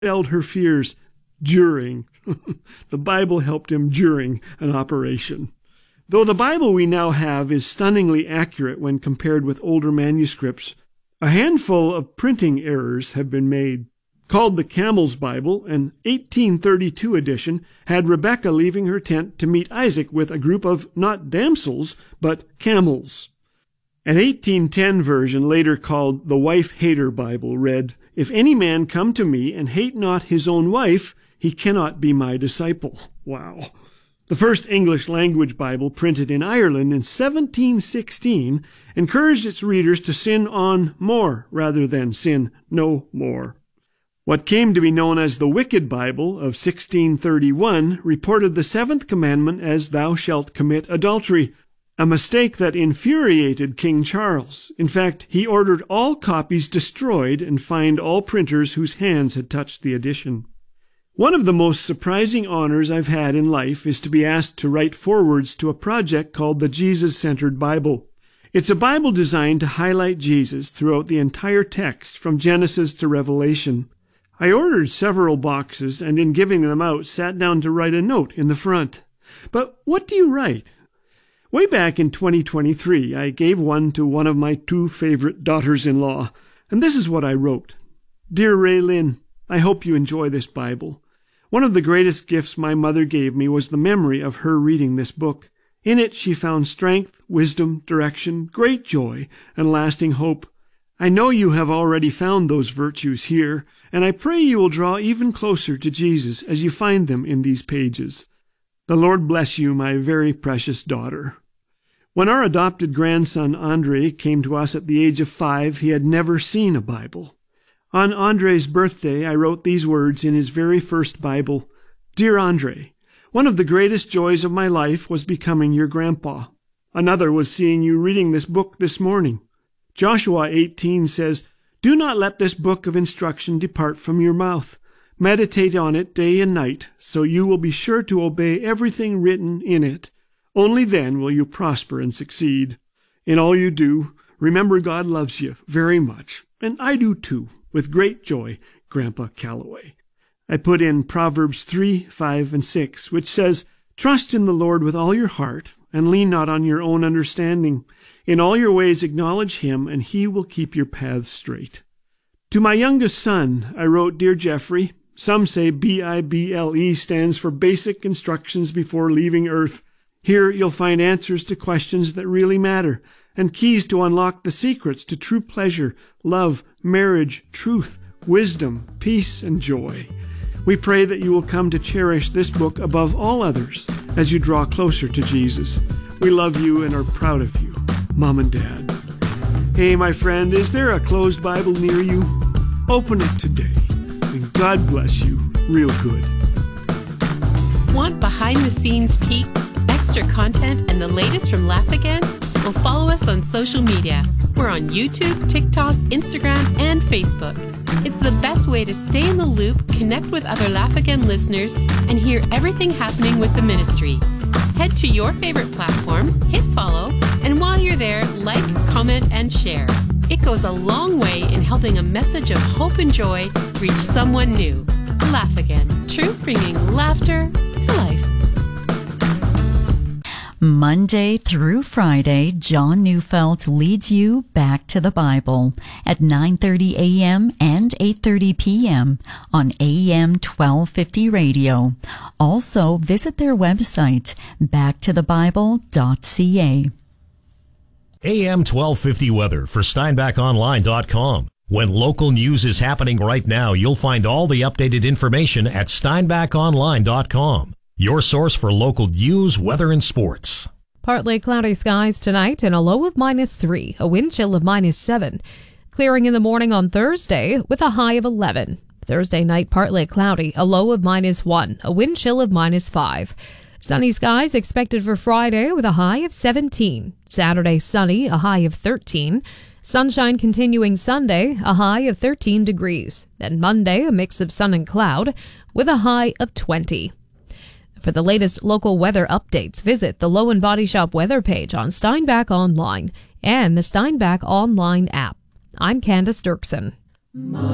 quelled her fears during. The Bible helped him during an operation. Though the Bible we now have is stunningly accurate when compared with older manuscripts, a handful of printing errors have been made. Called the Camel's Bible, an 1832 edition had Rebekah leaving her tent to meet Isaac with a group of not damsels, but camels. An 1810 version, later called the Wife-Hater Bible, read, "If any man come to me and hate not his own wife, he cannot be my disciple." Wow. The first English-language Bible, printed in Ireland in 1716, encouraged its readers to sin on more rather than sin no more. What came to be known as the Wicked Bible of 1631 reported the seventh commandment as "Thou shalt commit adultery," a mistake that infuriated King Charles. In fact, he ordered all copies destroyed and fined all printers whose hands had touched the edition. One of the most surprising honors I've had in life is to be asked to write forewords to a project called the Jesus-Centered Bible. It's a Bible designed to highlight Jesus throughout the entire text, from Genesis to Revelation. I ordered several boxes, and in giving them out, sat down to write a note in the front. But what do you write? Way back in 2023, I gave one to one of my two favorite daughters-in-law, and this is what I wrote. "Dear Raylyn, I hope you enjoy this Bible. One of the greatest gifts my mother gave me was the memory of her reading this book. In it she found strength, wisdom, direction, great joy, and lasting hope. I know you have already found those virtues here, and I pray you will draw even closer to Jesus as you find them in these pages. The Lord bless you, my very precious daughter." When our adopted grandson Andre came to us at the age of 5, he had never seen a Bible. On Andre's birthday, I wrote these words in his very first Bible: "Dear Andre, one of the greatest joys of my life was becoming your grandpa. Another was seeing you reading this book this morning. Joshua 18 says, 'Do not let this book of instruction depart from your mouth. Meditate on it day and night, so you will be sure to obey everything written in it. Only then will you prosper and succeed. In all you do, remember God loves you very much, and I do too, with great joy, Grandpa Calloway.'" I put in Proverbs 3, 5, and 6, which says, "Trust in the Lord with all your heart, and lean not on your own understanding. In all your ways acknowledge him, and he will keep your paths straight." To my youngest son, I wrote, "Dear Jeffrey, some say BIBLE stands for Basic Instructions Before Leaving Earth. Here you'll find answers to questions that really matter, and keys to unlock the secrets to true pleasure, love, marriage, truth, wisdom, peace, and joy. We pray that you will come to cherish this book above all others as you draw closer to Jesus. We love you and are proud of you, Mom and Dad." Hey, my friend, is there a closed Bible near you? Open it today, and God bless you real good. Want behind-the-scenes peeks, extra content, and the latest from Laugh Again? Well, follow us on social media. We're on YouTube, TikTok, Instagram, and Facebook. It's the best way to stay in the loop, connect with other Laugh Again listeners, and hear everything happening with the ministry. Head to your favorite platform, hit follow, and while you're there, like, comment, and share. It goes a long way in helping a message of hope and joy reach someone new. Laugh Again. Truth bringing laughter to life. Monday through Friday, John Neufeld leads you back to the Bible at 9:30 a.m. and 8:30 p.m. on AM 1250 radio. Also, visit their website, backtothebible.ca. AM 1250 weather for SteinbachOnline.com. When local news is happening right now, you'll find all the updated information at SteinbachOnline.com. Your source for local news, weather, and sports. Partly cloudy skies tonight and a low of -3, a wind chill of -7. Clearing in the morning on Thursday with a high of 11. Thursday night partly cloudy, a low of -1, a wind chill of -5. Sunny skies expected for Friday with a high of 17. Saturday sunny, a high of 13. Sunshine continuing Sunday, a high of 13 degrees. Then Monday, a mix of sun and cloud with a high of 20. For the latest local weather updates, visit the Low and Body Shop weather page on Steinbach Online and the Steinbach Online app. I'm Candace Dirksen.